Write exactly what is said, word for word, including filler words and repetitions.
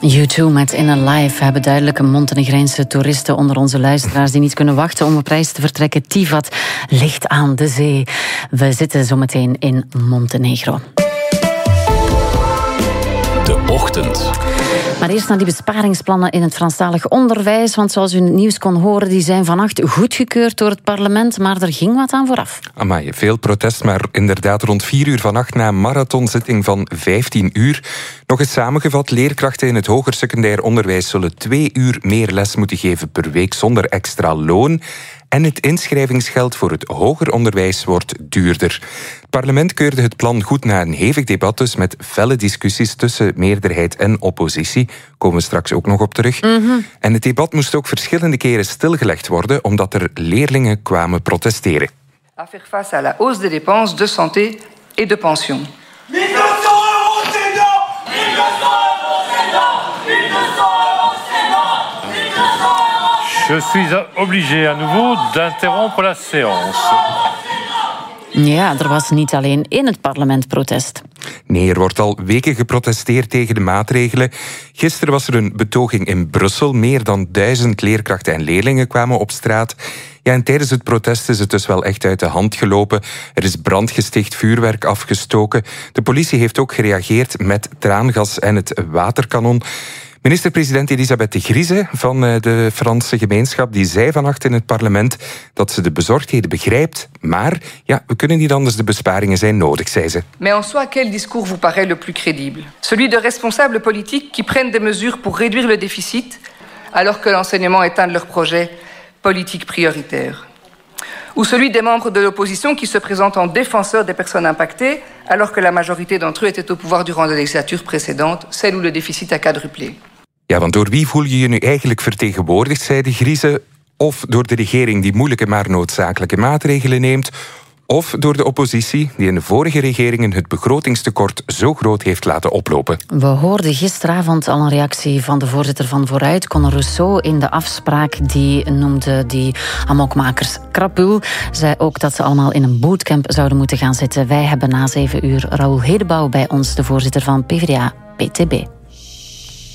U twee met In a Life hebben duidelijke Montenegrijnse toeristen onder onze luisteraars die niet kunnen wachten om op reis te vertrekken. Tivat ligt aan de zee. We zitten zometeen in Montenegro. De Ochtend. Maar eerst naar die besparingsplannen in het Franstalig onderwijs. Want zoals u in het nieuws kon horen, die zijn vannacht goedgekeurd door het parlement. Maar er ging wat aan vooraf. Amai, veel protest, maar inderdaad rond vier uur vannacht na een marathonzitting van vijftien uur. Nog eens samengevat, leerkrachten in het hoger secundair onderwijs zullen twee uur meer les moeten geven per week zonder extra loon. En het inschrijvingsgeld voor het hoger onderwijs wordt duurder. Het parlement keurde het plan goed na een hevig debat, dus met felle discussies tussen meerderheid en oppositie. Komen we straks ook nog op terug. Mm-hmm. En het debat moest ook verschillende keren stilgelegd worden, omdat er leerlingen kwamen protesteren. À faire face à la hausse des dépenses de santé et de pension. Je suis obligé à nouveau d'interrompre la séance. Ja, er was niet alleen in het parlement protest. Nee, er wordt al weken geprotesteerd tegen de maatregelen. Gisteren was er een betoging in Brussel. Meer dan duizend leerkrachten en leerlingen kwamen op straat. Ja, en tijdens het protest is het dus wel echt uit de hand gelopen. Er is brand gesticht, vuurwerk afgestoken. De politie heeft ook gereageerd met traangas en het waterkanon. Minister-president Elisabeth De Grieze van de Franse gemeenschap die zei vannacht in het parlement dat ze de bezorgdheden begrijpt, maar ja, we kunnen niet anders, de besparingen zijn nodig, zei ze. Mais en soi, quel discours vous paraît le plus crédible? Celui de responsables politiques qui prennent des mesures pour réduire le déficit alors que l'enseignement est un de leurs projets politiques prioritaires? Ou celui des membres de l'opposition qui se présentent en défenseurs des personnes impactées alors que la majorité d'entre eux était au pouvoir durant la législature précédente, celle où le déficit a quadruplé? Ja, want door wie voel je je nu eigenlijk vertegenwoordigd, zei De Grieze? Of door de regering die moeilijke maar noodzakelijke maatregelen neemt? Of door de oppositie die in de vorige regeringen het begrotingstekort zo groot heeft laten oplopen? We hoorden gisteravond al een reactie van de voorzitter van Vooruit, Conor Rousseau, in de afspraak. Die noemde die amokmakers krapul. Zei ook dat ze allemaal in een bootcamp zouden moeten gaan zitten. Wij hebben na zeven uur Raoul Hedebouw bij ons, de voorzitter van P v d A P T B.